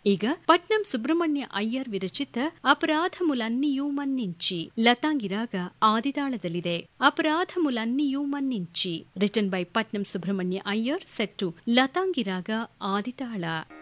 ಈಗ పట్నం సుబ్రహ్మణ్య అయ్యర్ విరచిత అపరాధములన్నీయూ మన్నించి లతాంగిరాగ ఆదితాళದಲ್ಲಿದೆ. అపరాధములన్నీయూ మన్నించి written by Patnam Subrahmanya Iyer, set to ಲತಾಂಗಿರಾಗ ಆದಿತಾಳ.